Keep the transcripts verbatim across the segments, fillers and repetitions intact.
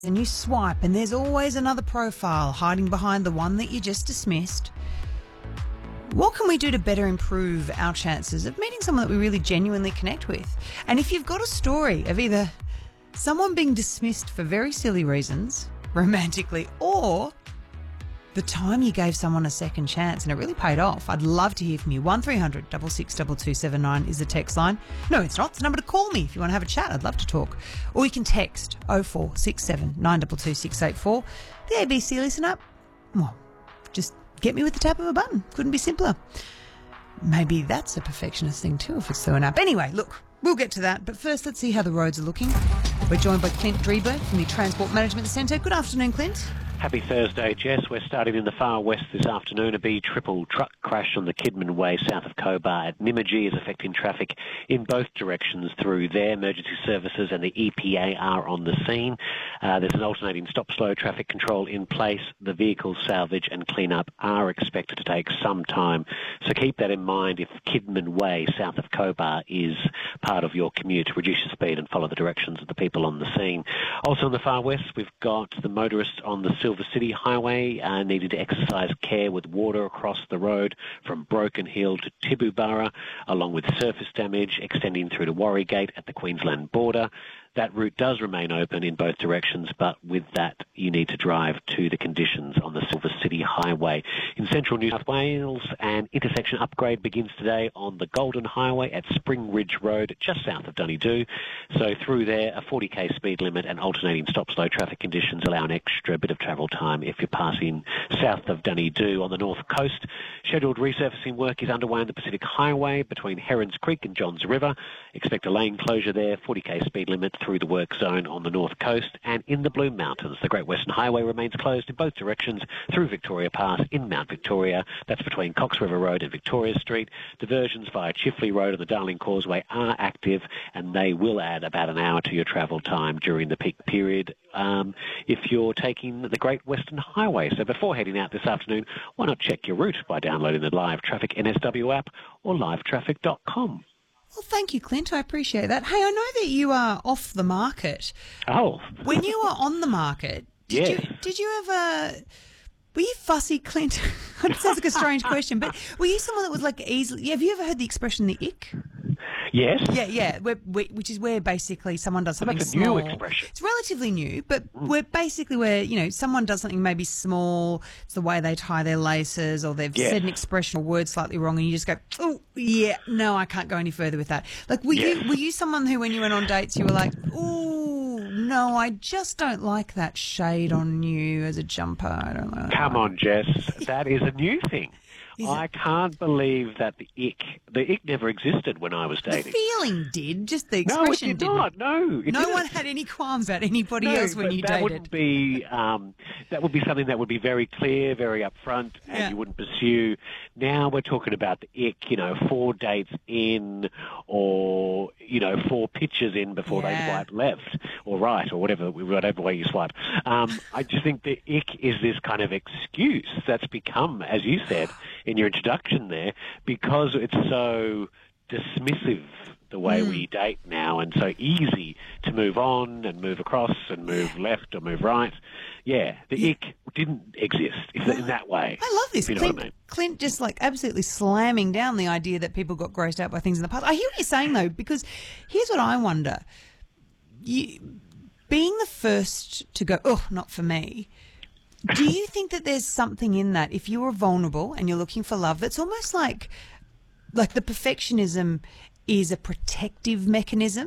and you swipe and there's always another profile hiding behind the one that you just dismissed. What can we do to better improve our chances of meeting someone that we really genuinely connect with? And if you've got a story of either someone being dismissed for very silly reasons, romantically, or the time you gave someone a second chance and it really paid off, I'd love to hear from you. one three hundred six six two two seven nine is the text line. No, it's not. It's the number to call me if you want to have a chat. I'd love to talk. Or you can text oh four six seven nine two two six eight four. The A B C Listen Up. Well, just get me with the tap of a button. Couldn't be simpler. Maybe that's a perfectionist thing too if it's so an app. Anyway, look, we'll get to that. But first, let's see how the roads are looking. We're joined by Clint Dreber from the Transport Management Centre. Good afternoon, Clint. Happy Thursday, Jess. We're starting in the far west this afternoon. A B triple truck crash on the Kidman Way south of Cobar at Nymagee is affecting traffic in both directions through there. Emergency services and the E P A are on the scene. Uh, there's an alternating stop-slow traffic control in place. The vehicle salvage and clean-up are expected to take some time. So keep that in mind if Kidman Way south of Cobar is part of your commute. Reduce your speed and follow the directions of the people on the scene. Also in the far west, we've got the motorists on the Silver City Highway uh, needing to exercise care with water across the road from Broken Hill to Tibooburra, along with surface damage extending through to Warrygate at the Queensland border. That route does remain open in both directions, but with that, you need to drive to the conditions on the Silver City Highway. In central New South Wales, an intersection upgrade begins today on the Golden Highway at Spring Ridge Road, just south of Dunedoo. So through there, a forty k speed limit and alternating stop-slow traffic conditions allow an extra bit of travel time if you're passing south of Dunedoo. On the north coast, scheduled resurfacing work is underway on the Pacific Highway between Herons Creek and Johns River. Expect a lane closure there, forty k speed limit through the work zone on the north coast. And in the Blue Mountains, the Great Western Highway remains closed in both directions through Victoria Pass in Mount Victoria. That's between Cox River Road and Victoria Street. Diversions via Chifley Road and the Darling Causeway are active, and they will add about an hour to your travel time during the peak period um, if you're taking the Great Western Highway. So before heading out this afternoon, why not check your route by downloading the Live Traffic N S W app or live traffic dot com. Well, thank you, Clint. I appreciate that. Hey, I know that you are off the market. Oh. When you were on the market, did yes. you did you ever... Were you fussy, Clint? It sounds like a strange question, but were you someone that was like easily... Have you ever heard the expression the ick? Yes. Yeah, yeah, where, where, which is where basically someone does something That's a small. new expression. It's relatively new, but mm. we're basically where, you know, someone does something maybe small, it's the way they tie their laces, or they've yes. said an expression or word slightly wrong, and you just go, oh, yeah, no, I can't go any further with that. Like, were yes. you were you someone who, when you went on dates, you were like, oh, no, I just don't like that shade on you as a jumper. I don't like Come on, Jess, that is a new thing. Is I it? can't believe that the ick, the ick never existed when I was dating. The feeling did, just the expression no, it did didn't. not. No, it no didn't. one had any qualms about anybody no, else when but you that dated. Wouldn't be, um, that would be something that would be very clear, very upfront, and yeah. you wouldn't pursue. Now we're talking about the ick, you know, four dates in, or, you know, four pictures in before yeah. they swipe left or right or whatever, whatever way you swipe. Um, I just think the ick is this kind of excuse that's become, as you said in your introduction there, because it's so dismissive the way mm. we date now, and so easy to move on and move across and move yeah. left or move right. Yeah, the yeah. ick didn't exist in, in that way. I love this. You know Clint, what I mean? Clint just like absolutely slamming down the idea that people got grossed out by things in the past. I hear what you're saying though, because here's what I wonder. You, being the first to go, oh, not for me, do you think that there's something in that, if you are vulnerable and you're looking for love, that's almost like like the perfectionism is a protective mechanism?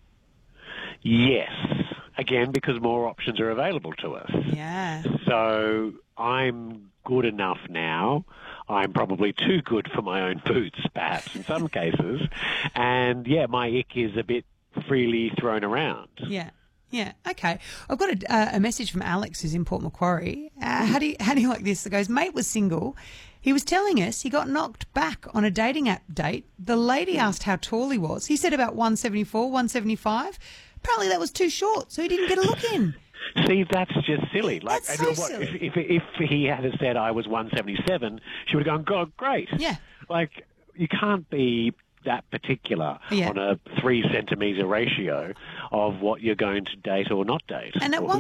Yes. Again, because more options are available to us. Yeah. So I'm good enough now. I'm probably too good for my own boots, perhaps, in some cases. And, yeah, my ick is a bit freely thrown around. Yeah. Yeah, okay. I've got a, uh, a message from Alex, who's in Port Macquarie. Uh, how do you, how do you like this? It goes, mate was single. He was telling us he got knocked back on a dating app date. The lady asked how tall he was. He said about one seventy-four, one seventy-five. Apparently that was too short, so he didn't get a look in. See, that's just silly. Like, that's so what, silly. If, if, if he had said I was one seventy-seven, she would have gone, God, great. Yeah. Like, you can't be that particular yeah. on a three centimetre ratio of what you're going to date or not date. And at one